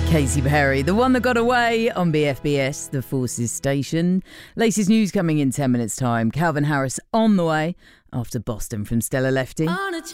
Katy Perry, the one that got away on BFBS, the Forces station. Latest news coming in 10 minutes' time. Calvin Harris on the way after Boston from Stella Lefty.